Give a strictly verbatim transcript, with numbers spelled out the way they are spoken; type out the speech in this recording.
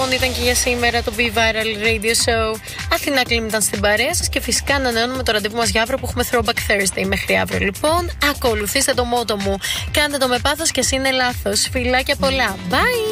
λοιπόν ήταν και για σήμερα το Be Viral Radio Show. Αθηνά Κλίμ ήταν στην παρέα σας και φυσικά ανανεώνουμε το ραντεβού μας για αύριο που έχουμε Throwback Thursday. Μέχρι αύριο λοιπόν. Ακολουθήστε το μότο μου. Κάντε το με πάθος και εσύ είναι λάθος. Φιλάκια πολλά. Bye!